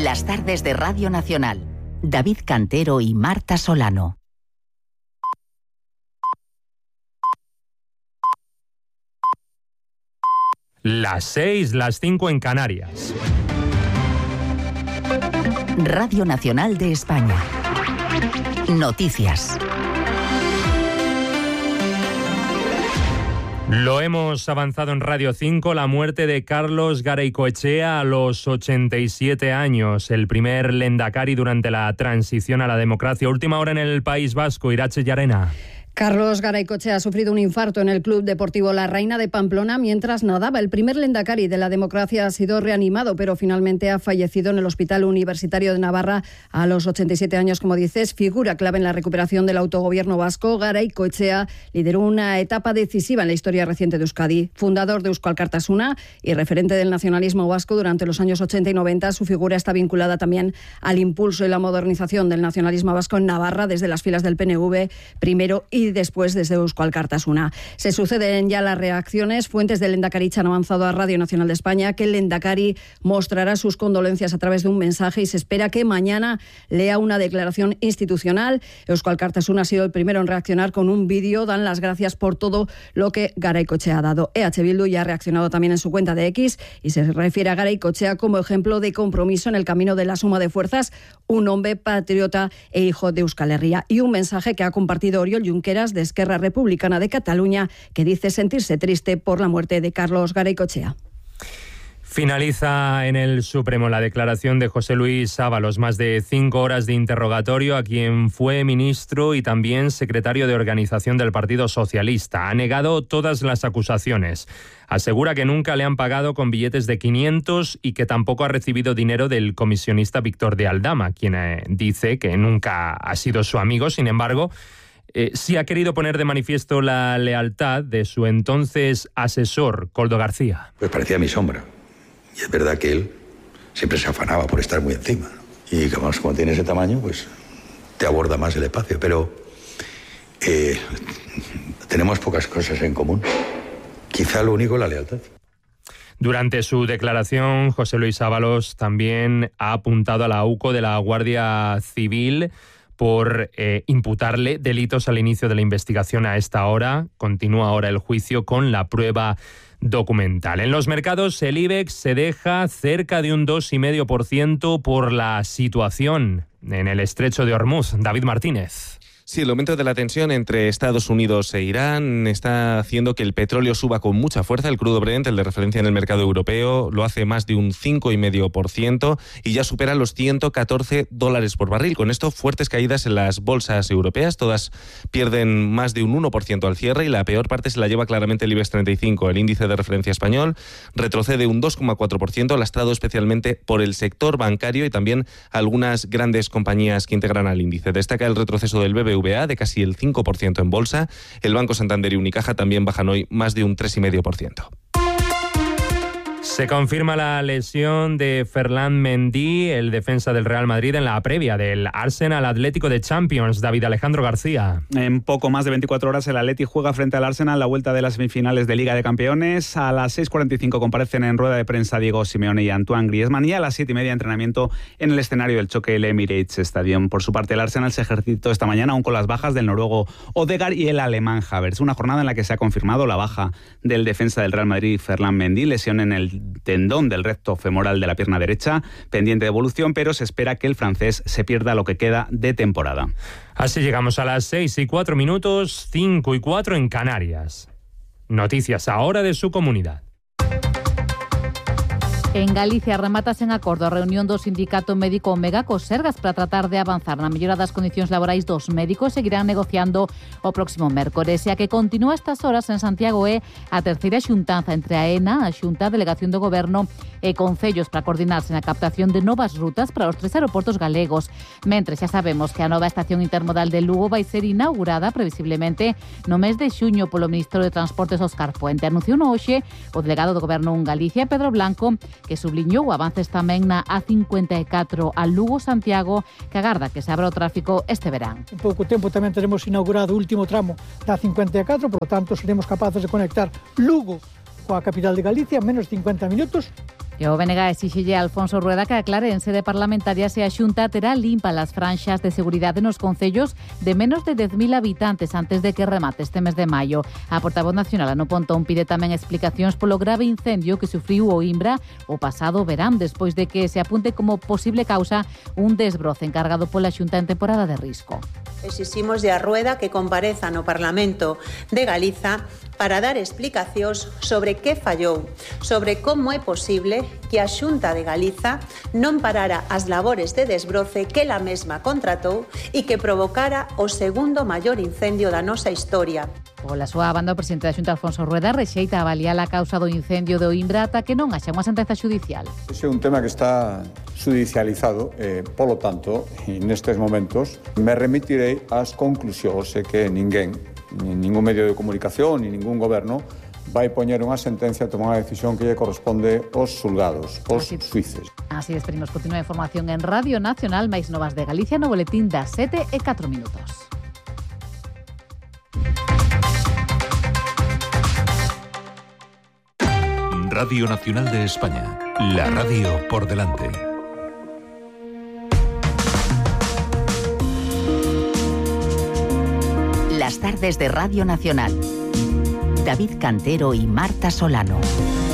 Las tardes de Radio Nacional. David Cantero y Marta Solano. Las 6, las 5 en Canarias. Radio Nacional de España. Noticias. Lo hemos avanzado en Radio 5, la muerte de Carlos Garaycoechea a los 87 años, el primer lehendakari durante la transición a la democracia. Última hora en el País Vasco, Irache Llarena. Carlos Garaycoechea ha sufrido un infarto en el Club Deportivo La Reina de Pamplona mientras nadaba. El primer lehendakari de la democracia ha sido reanimado, pero finalmente ha fallecido en el Hospital Universitario de Navarra a los 87 años, como dices. Figura clave en la recuperación del autogobierno vasco, Garaycoechea lideró una etapa decisiva en la historia reciente de Euskadi. Fundador de Eusko Alkartasuna y referente del nacionalismo vasco durante los años 80 y 90, su figura está vinculada también al impulso y la modernización del nacionalismo vasco en Navarra desde las filas del PNV primero y después desde Eusko Alkartasuna. Se suceden ya las reacciones. Fuentes del Lehendakari han avanzado a Radio Nacional de España que el Lehendakari mostrará sus condolencias a través de un mensaje y se espera que mañana lea una declaración institucional. Eusko Alkartasuna ha sido el primero en reaccionar con un vídeo. Dan las gracias por todo lo que Garaycoechea ha dado. EH Bildu ya ha reaccionado también en su cuenta de X y se refiere a Garaycoechea como ejemplo de compromiso en el camino de la suma de fuerzas, un hombre patriota e hijo de Euskal Herria. Y un mensaje que ha compartido Oriol Junqueras de Esquerra Republicana de Cataluña, que dice sentirse triste por la muerte de Carlos Garaycoechea. Finaliza en el Supremo la declaración de José Luis Ábalos, más de 5 horas de interrogatorio a quien fue ministro y también secretario de organización del Partido Socialista. Ha negado todas las acusaciones. Asegura que nunca le han pagado con billetes de 500 y que tampoco ha recibido dinero del comisionista Víctor de Aldama, quien dice que nunca ha sido su amigo. Sin embargo, sí ha querido poner de manifiesto la lealtad de su entonces asesor, Koldo García. Pues parecía mi sombra. Y es verdad que él siempre se afanaba por estar muy encima. Y como tiene ese tamaño, pues te aborda más el espacio. Pero tenemos pocas cosas en común. Quizá lo único, la lealtad. Durante su declaración, José Luis Ábalos también ha apuntado a la AUCO de la Guardia Civil por imputarle delitos al inicio de la investigación. A esta hora continúa ahora el juicio con la prueba documental. En los mercados, el IBEX se deja cerca de un 2,5% por la situación en el estrecho de Hormuz. David Martínez. Sí, el aumento de la tensión entre Estados Unidos e Irán está haciendo que el petróleo suba con mucha fuerza. El crudo Brent, el de referencia en el mercado europeo, lo hace más de un 5,5% y ya supera los $114 por barril. Con esto, fuertes caídas en las bolsas europeas. Todas pierden más de un 1% al cierre y la peor parte se la lleva claramente el IBEX 35. El índice de referencia español retrocede un 2,4%, lastrado especialmente por el sector bancario y también algunas grandes compañías que integran al índice. Destaca el retroceso del BBVA de casi el 5% en bolsa. El Banco Santander y Unicaja también bajan hoy más de un 3,5%. Se confirma la lesión de Ferland Mendy, el defensa del Real Madrid, en la previa del Arsenal Atlético de Champions. David Alejandro García. En poco más de 24 horas el Atleti juega frente al Arsenal la vuelta de las semifinales de Liga de Campeones. A las 6:45 comparecen en rueda de prensa Diego Simeone y Antoine Griezmann y a las 7:30 entrenamiento en el escenario del choque el Emirates Stadium. Por su parte, el Arsenal se ejercitó esta mañana aún con las bajas del noruego Odegaard y el alemán Havertz. Una jornada en la que se ha confirmado la baja del defensa del Real Madrid, Ferland Mendy, lesión en el tendón del recto femoral de la pierna derecha, pendiente de evolución, pero se espera que el francés se pierda lo que queda de temporada. Así llegamos a las 6:04, 5:04 en Canarias. Noticias ahora de su comunidad. En Galicia rematas en acordo a reunión do Sindicato Médico Megaco Sergas para tratar de avanzar na mellora das condicións laborais dos médicos. Seguirán negociando o próximo mércores. E a que continúa estas horas en Santiago é a terceira xuntanza entre a ENA, a Xunta, Delegación do Goberno e concellos para coordinarse na captación de novas rutas para os 3 aeroportos galegos. Mentres xa sabemos que a nova estación intermodal de Lugo vai ser inaugurada previsiblemente no mes de xuño polo Ministro de Transportes Óscar Puente. Anunciou no hoxe o delegado do Goberno en Galicia, Pedro Blanco, que subliñou avances tamén na A54 a Lugo-Santiago, que agarda que se abra o tráfico este verán. En pouco tempo tamén teremos inaugurado o último tramo da A54, por lo tanto seremos capaces de conectar Lugo coa capital de Galicia en menos de 50 minutos E o BNG exixelle a Alfonso Rueda que aclare en sede parlamentaria se a Xunta terá limpa las franxas de seguridade nos concellos de menos de 10.000 habitantes antes de que remate este mes de maio. A portavoz nacional Ano Pontón pide tamén explicacións polo grave incendio que sufriu o Imbra o pasado verán despois de que se apunte como posible causa un desbroce encargado pola Xunta en temporada de risco. Exiximos a Rueda que compareza no Parlamento de Galiza para dar explicacións sobre que fallou, sobre como é posible que a Xunta de Galiza non parara as labores de desbroce que ela mesma contratou e que provocara o segundo maior incendio da nosa historia. Pola súa banda, o presidente da Xunta, Alfonso Rueda, rexeita avaliar a causa do incendio do Imbra ata que non haxa unha sentenza xudicial. Ese é un tema que está judicializado, polo tanto, nestes momentos, me remitirei ás conclusións que ninguén, ningún medio de comunicación, ni ningún goberno, vai poñer unha sentencia e tomar unha decisión que lle corresponde aos xulgados, aos xuíces. Así despedimos. Continúa a información en Radio Nacional, máis novas de Galicia no boletín das 7:04. Radio Nacional de España, la radio por delante. Las tardes de Radio Nacional. David Cantero y Marta Solano.